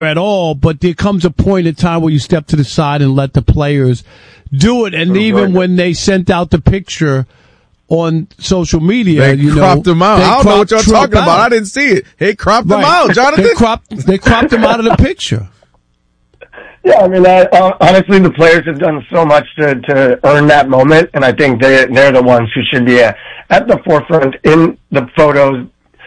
at all, but there comes a point in time where you step to the side and let the players do it. And even when they sent out the picture on social media, they cropped them out. I don't know what y'all talking about. I didn't see it. They cropped them out, Jonathan. They cropped them out of the picture. Yeah, I mean, honestly, the players have done so much to earn that moment, and I think they're the ones who should be at the forefront in the photos,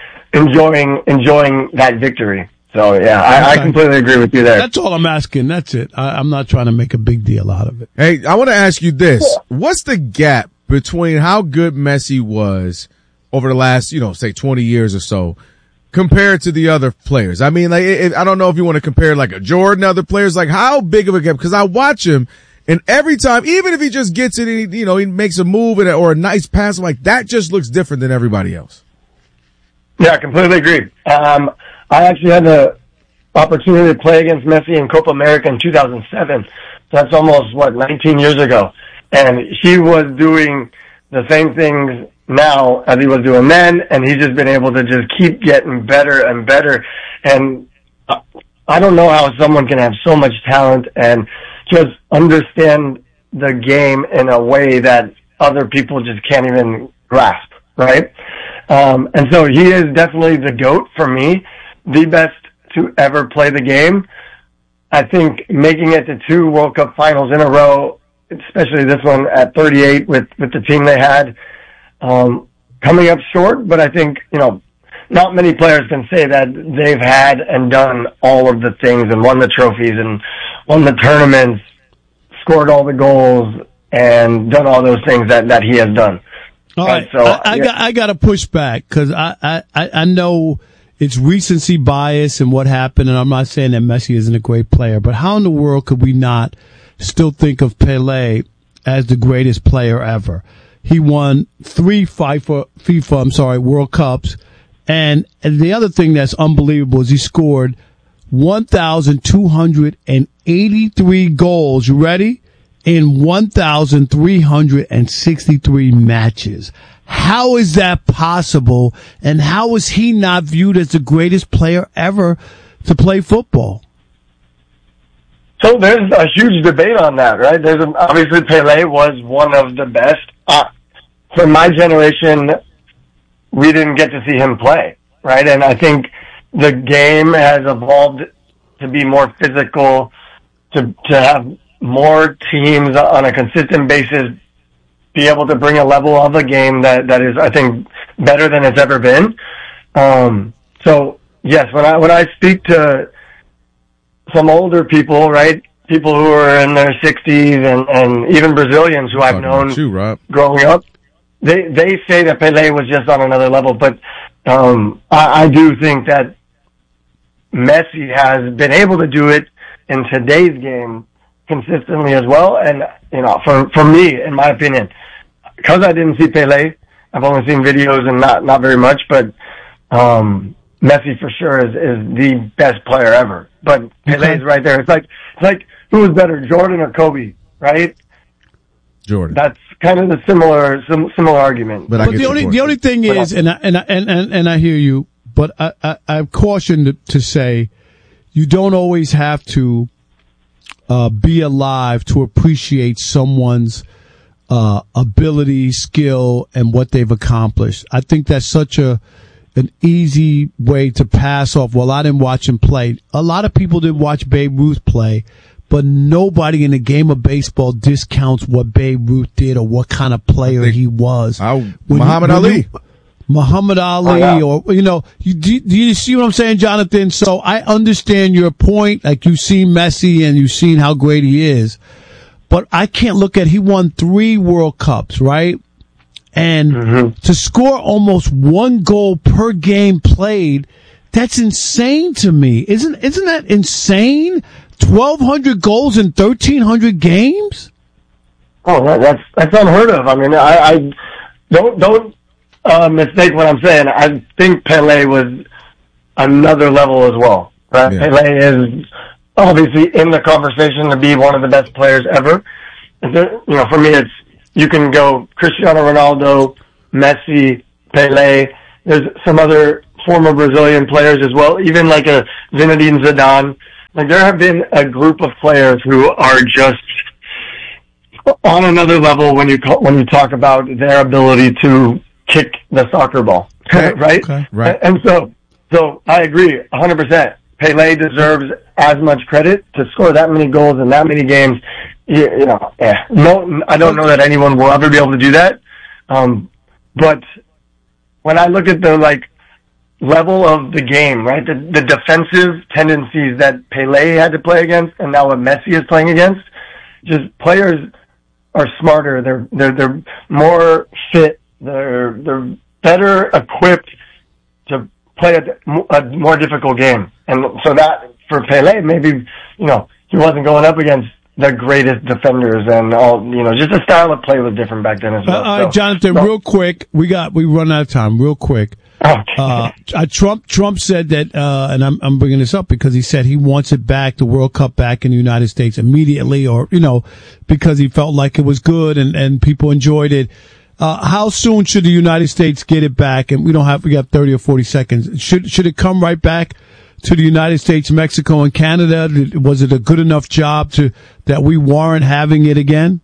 enjoying that victory. So, yeah, I completely agree with you there. That's all I'm asking. That's it. I'm not trying to make a big deal out of it. Hey, I want to ask you this. What's the gap between how good Messi was over the last, say 20 years or so compared to the other players? I mean, I don't know if you want to compare like a Jordan, other players, like how big of a gap? Because I watch him and every time, even if he just gets it and he makes a move or a nice pass, I'm like, that just looks different than everybody else. Yeah, I completely agree. I actually had the opportunity to play against Messi in Copa America in 2007. That's almost, 19 years ago. And he was doing the same things now as he was doing then, and he's just been able to just keep getting better and better. And I don't know how someone can have so much talent and just understand the game in a way that other people just can't even grasp, right? And so he is definitely the GOAT for me, the best to ever play the game. I think making it to 2 World Cup finals in a row, especially this one at 38 with the team they had, coming up short, but I think, not many players can say that they've had and done all of the things and won the trophies and won the tournaments, scored all the goals, and done all those things that he has done. All right, so I got to push back because I know it's recency bias and what happened, and I'm not saying that Messi isn't a great player, but how in the world could we not still think of Pelé as the greatest player ever? He won 3 FIFA World Cups, and the other thing that's unbelievable is he scored 1,283 goals. You ready? In 1,363 matches. How is that possible? And how is he not viewed as the greatest player ever to play football? So there's a huge debate on that, right? Obviously Pelé was one of the best. For my generation, we didn't get to see him play, right? And I think the game has evolved to be more physical, to have more teams on a consistent basis be able to bring a level of a game that is, I think, better than it's ever been. So yes, when I speak to some older people, right, people who are in their 60s and even Brazilians who I've known growing up, they say that Pelé was just on another level. But I do think that Messi has been able to do it in today's game consistently as well. And, for me, in my opinion, because I didn't see Pelé, I've only seen videos and not very much, but Messi for sure is the best player ever. But Pelé is right there. It's like who was better, Jordan or Kobe, right? Jordan. That's kind of the similar argument. But the only thing is, and I hear you, but I'm cautioned to say you don't always have to be alive to appreciate someone's ability, skill, and what they've accomplished. I think that's such an easy way to pass off. Well, I didn't watch him play. A lot of people didn't watch Babe Ruth play, but nobody in the game of baseball discounts what Babe Ruth did or what kind of player he was. Muhammad Ali. Muhammad Ali, or, do you see what I'm saying, Jonathan? So I understand your point. Like, you've seen Messi and you've seen how great he is. But I can't look at, he won 3 World Cups, right? And to score almost 1 goal per game played, that's insane to me. Isn't that insane? 1,200 goals in 1,300 games? Oh, that's unheard of. I mean, I don't mistake what I'm saying. I think Pelé was another level as well. Right? Yeah. Pelé is obviously in the conversation to be one of the best players ever. For me, you can go Cristiano Ronaldo, Messi, Pelé. There's some other former Brazilian players as well, even like a Zinedine Zidane. Like, there have been a group of players who are just on another level when you talk about their ability to kick the soccer ball, right? Okay. Right. And so I agree 100%. Pele deserves as much credit to score that many goals in that many games. No, I don't know that anyone will ever be able to do that. But when I look at the level of the game, right, the defensive tendencies that Pele had to play against, and now what Messi is playing against, just players are smarter. They're more fit. They're better equipped to play a more difficult game. And so that, for Pele, maybe, he wasn't going up against the greatest defenders and all, just the style of play was different back then as well. All right, Jonathan, real quick, we run out of time, real quick. Okay. Trump said that, and I'm bringing this up because he said he wants it back, the World Cup back in the United States immediately, or, because he felt like it was good and people enjoyed it. How soon should the United States get it back? And we got 30 or 40 seconds. Should it come right back to the United States, Mexico, and Canada? Was it a good enough job that we warrant having it again?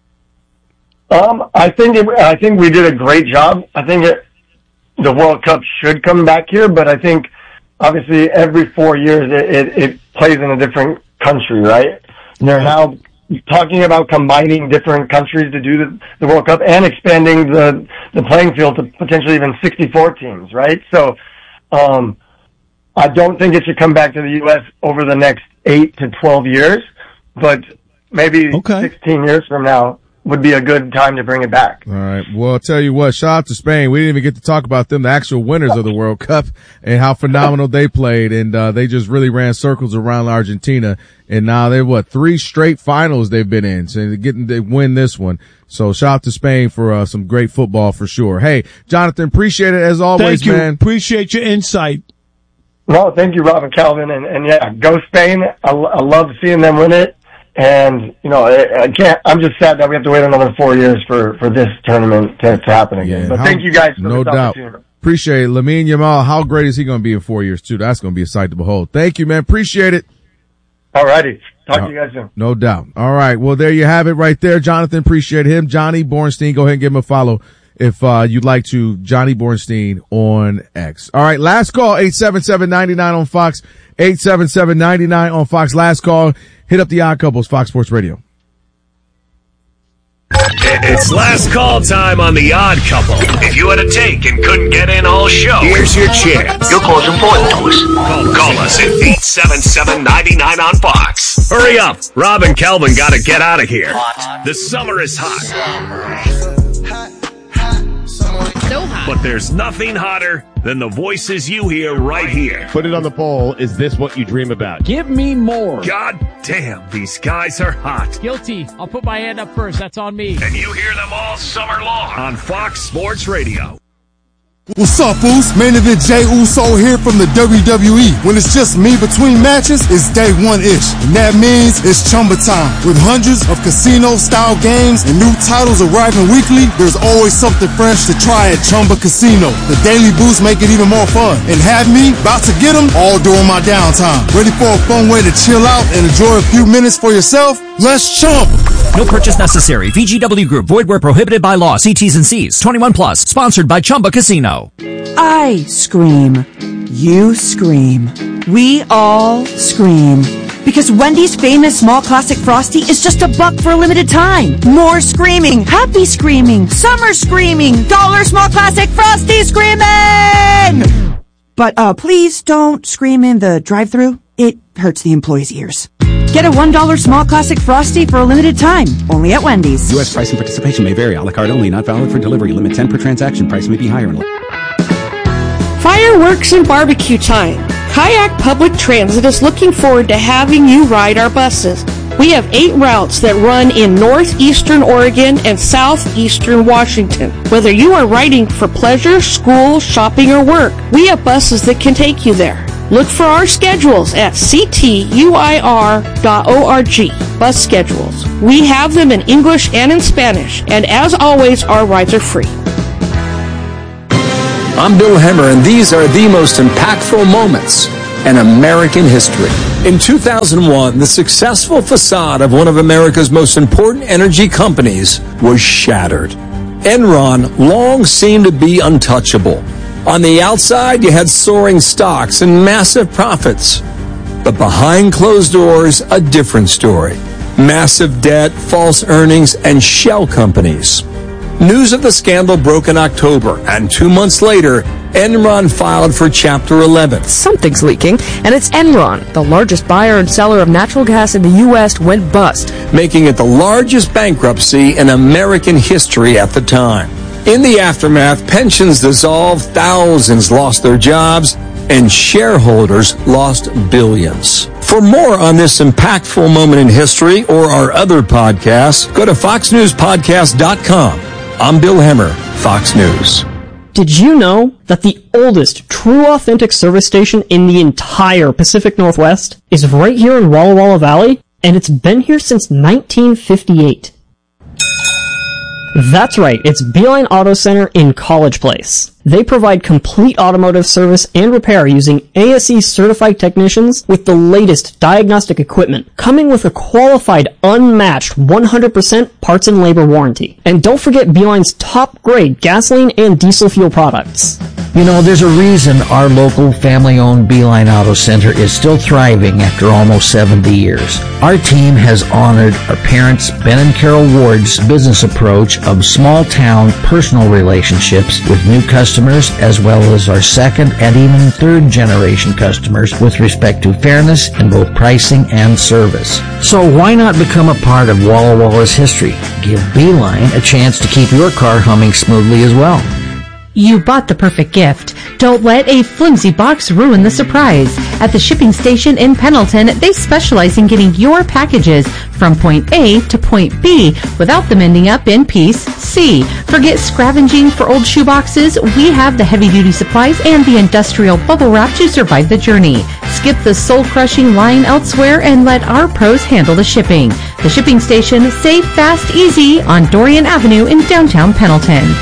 I think we did a great job. I think the World Cup should come back here, but I think obviously every 4 years it plays in a different country, right? And they're now talking about combining different countries to do the World Cup and expanding the playing field to potentially even 64 teams, right? So, I don't think it should come back to the U.S. over the next 8 to 12 years, but maybe 16 years from now would be a good time to bring it back. All right. Well, I'll tell you what, shout out to Spain. We didn't even get to talk about them, the actual winners of the World Cup, and how phenomenal they played. And, they just really ran circles around Argentina. And now they're 3 straight finals they've been in. So they win this one. So shout out to Spain for, some great football for sure. Hey, Jonathan, appreciate it as always, Thank you. Man. Appreciate your insight. Well, thank you, Rob and Calvin. And yeah, go Spain. I love seeing them win it. And, I'm just sad that we have to wait another 4 years for this tournament to happen again. But thank you guys for no this doubt. opportunity. Appreciate it. Lamine Yamal, how great is he going to be in 4 years too? That's going to be a sight to behold. Thank you, man. Appreciate it. All righty. Talk to you guys soon. No doubt. All right. Well, there you have it right there. Jonathan, appreciate him. Johnny Bornstein, go ahead and give him a follow if you'd like to. Johnny Bornstein on X. All right. Last call, 877-99 on Fox. 877-99 on Fox. Last call. Hit up the Odd Couples, Fox Sports Radio. It's last call time on the Odd Couple. If you had a take and couldn't get in all show, here's your chance. Your call's important to us. Call us at 877-99 on Fox. Hurry up. Rob and Kelvin got to get out of here. The summer is hot. So hot. But there's nothing hotter than the voices you hear right here. Put it on the poll. Is this what you dream about? Give me more. God damn, these guys are hot. Guilty. I'll put my hand up first. That's on me. And you hear them all summer long on Fox Sports Radio. What's up, Uso? Main event Jey Uso here from the WWE. When it's just me between matches, it's day one-ish. And that means it's Chumba time. With hundreds of casino-style games and new titles arriving weekly, there's always something fresh to try at Chumba Casino. The daily boosts make it even more fun. And have me about to get them all during my downtime. Ready for a fun way to chill out and enjoy a few minutes for yourself? Let's Chumba! No purchase necessary. VGW Group. Void where prohibited by law. See T's and C's. 21 plus. Sponsored by Chumba Casino. I scream. You scream. We all scream. Because Wendy's famous small classic Frosty is just $1 for a limited time. More screaming. Happy screaming. Summer screaming. Dollar small classic Frosty screaming! But please don't scream in the drive-thru. It hurts the employees' ears. Get a $1 small classic Frosty for a limited time. Only at Wendy's. U.S. price and participation may vary. A la carte only. Not valid for delivery. Limit 10 per transaction. Price may be higher. Fireworks and barbecue time. Kayak Public Transit is looking forward to having you ride our buses. We have 8 routes that run in northeastern Oregon and southeastern Washington. Whether you are riding for pleasure, school, shopping, or work, we have buses that can take you there. Look for our schedules at ctuir.org. Bus schedules. We have them in English and in Spanish. And as always, our rides are free. I'm Bill Hemmer, and these are the most impactful moments in American history. In 2001, the successful facade of one of America's most important energy companies was shattered. Enron long seemed to be untouchable. On the outside, you had soaring stocks and massive profits. But behind closed doors, a different story. Massive debt, false earnings, and shell companies. News of the scandal broke in October, and 2 months later, Enron filed for Chapter 11. Something's leaking, and it's Enron, the largest buyer and seller of natural gas in the U.S., went bust, making it the largest bankruptcy in American history at the time. In the aftermath, pensions dissolved, thousands lost their jobs, and shareholders lost billions. For more on this impactful moment in history or our other podcasts, go to foxnewspodcast.com. I'm Bill Hemmer, Fox News. Did you know that the oldest true authentic service station in the entire Pacific Northwest is right here in Walla Walla Valley? And it's been here since 1958. That's right, it's Beeline Auto Center in College Place. They provide complete automotive service and repair using ASE certified technicians with the latest diagnostic equipment, coming with a qualified, unmatched 100% parts and labor warranty. And don't forget Beeline's top grade gasoline and diesel fuel products. You know, there's a reason our local family-owned Beeline Auto Center is still thriving after almost 70 years. Our team has honored our parents, Ben and Carol Ward's business approach of small-town personal relationships with new customers, as well as our second and even third-generation customers with respect to fairness in both pricing and service. So why not become a part of Walla Walla's history? Give Beeline a chance to keep your car humming smoothly as well. You bought the perfect gift. Don't let a flimsy box ruin the surprise. At the shipping station in Pendleton, they specialize in getting your packages from point A to point B without them ending up in piece C. Forget scavenging for old shoeboxes. We have the heavy-duty supplies and the industrial bubble wrap to survive the journey. Skip the soul-crushing line elsewhere and let our pros handle the shipping. The shipping station, safe, fast, easy on Dorian Avenue in downtown Pendleton.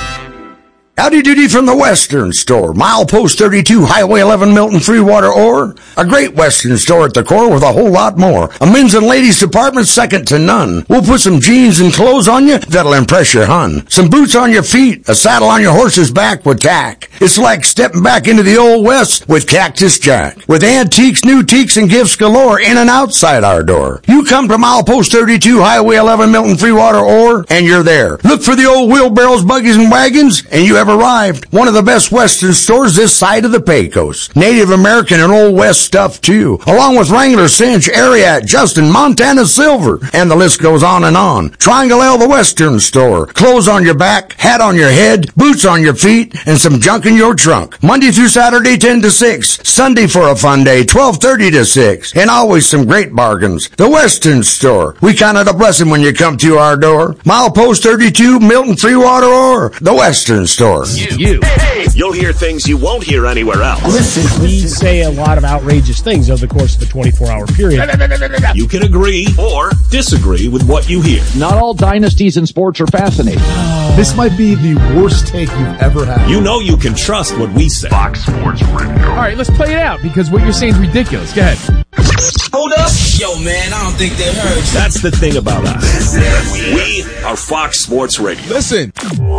Howdy doody from the Western Store, Milepost 32, Highway 11, Milton, Freewater, Ore. A great Western store at the core with a whole lot more. A men's and ladies department second to none. We'll put some jeans and clothes on you that'll impress your hun. Some boots on your feet, a saddle on your horse's back with tack. It's like stepping back into the old West with Cactus Jack. With antiques, new teaks, and gifts galore in and outside our door. You come to Milepost 32, Highway 11, Milton, Freewater, Ore, and you're there. Look for the old wheelbarrows, buggies, and wagons, and you have arrived. One of the best Western stores this side of the Pecos. Native American and Old West stuff too, along with Wrangler, Cinch, Ariat, Justin, Montana Silver, and the list goes on and on. Triangle L, the Western Store. Clothes on your back, hat on your head, boots on your feet, and some junk in your trunk. Monday through Saturday, 10 to 6. Sunday for a fun day, 12:30 to 6. And always some great bargains. The Western Store. We count it a blessing when you come to our door. Milepost 32, Milton, Freewater, or the Western Store. You'll hear things you won't hear anywhere else. Listen, we say a lot of outrageous things over the course of a 24-hour period. You can agree or disagree with what you hear. Not all dynasties in sports are fascinating. This might be the worst take you've ever had. You know you can trust what we say. Fox Sports Radio. All right, let's play it out because what you're saying is ridiculous. Go ahead. Hold up. Yo, man, I don't think they heard. That's the thing about us. We are Fox Sports Radio. Listen.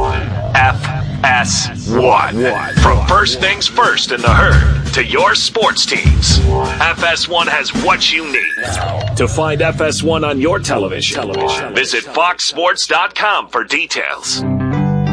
FS1. From first things first in the herd to your sports teams. FS1 has what you need. To find FS1 on your television, visit foxsports.com for details.